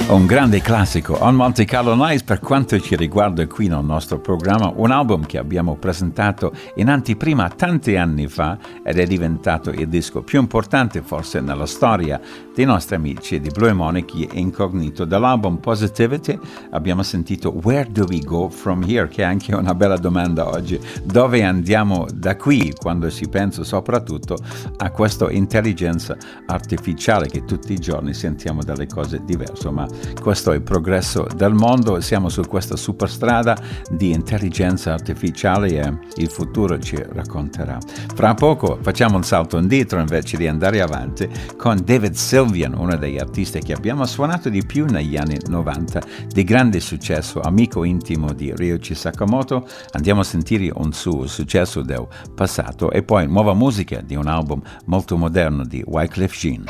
Un grande classico, On Monte Carlo Nights per quanto ci riguarda qui nel nostro programma, un album che abbiamo presentato in anteprima tanti anni fa ed è diventato il disco più importante forse nella storia dei nostri amici di Blue Monarchy Incognito. Dall'album Positivity abbiamo sentito Where Do We Go From Here, che è anche una bella domanda oggi. Dove andiamo da qui, quando si pensa soprattutto a questa intelligenza artificiale che tutti i giorni sentiamo delle cose diverse, ma questo è il progresso del mondo, siamo su questa superstrada di intelligenza artificiale e il futuro ci racconterà. Fra poco facciamo un salto indietro invece di andare avanti con David Sylvian, uno degli artisti che abbiamo suonato di più negli anni 90, di grande successo, amico intimo di Ryuichi Sakamoto. Andiamo a sentire un suo successo del passato e poi nuova musica di un album molto moderno di Wyclef Jean.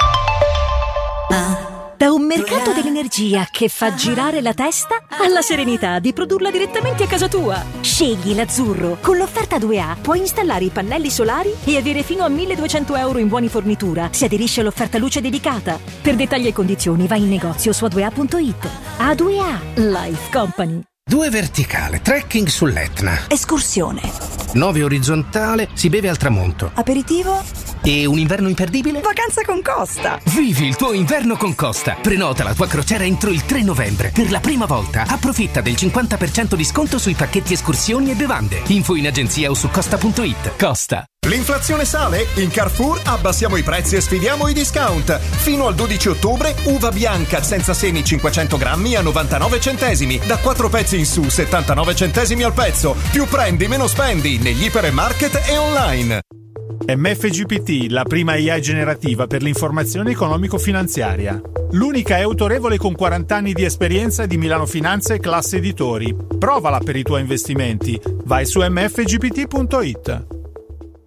Da un mercato dell'energia che fa girare la testa alla serenità di produrla direttamente a casa tua. Scegli l'azzurro. Con l'offerta 2A puoi installare i pannelli solari e avere fino a 1.200 euro in buoni fornitura se aderisci all'offerta luce dedicata. Per dettagli e condizioni vai in negozio su a2a.it. A2A Life Company. 2 verticale, trekking sull'Etna. Escursione. 9 orizzontale, si beve al tramonto. Aperitivo. E un inverno imperdibile? Vacanza con Costa. Vivi il tuo inverno con Costa. Prenota la tua crociera entro il 3 novembre. Per la prima volta approfitta del 50% di sconto sui pacchetti escursioni e bevande. Info in agenzia o su costa.it. Costa. L'inflazione sale? In Carrefour abbassiamo i prezzi e sfidiamo i discount. Fino al 12 ottobre uva bianca senza semi 500 grammi a 99 centesimi. Da 4 pezzi in su 79 centesimi al pezzo. Più prendi meno spendi negli ipermarket e online. MFGPT, la prima AI generativa per l'informazione economico-finanziaria. L'unica è autorevole con 40 anni di esperienza di Milano Finanza e Classe Editori. Provala per i tuoi investimenti. Vai su mfgpt.it.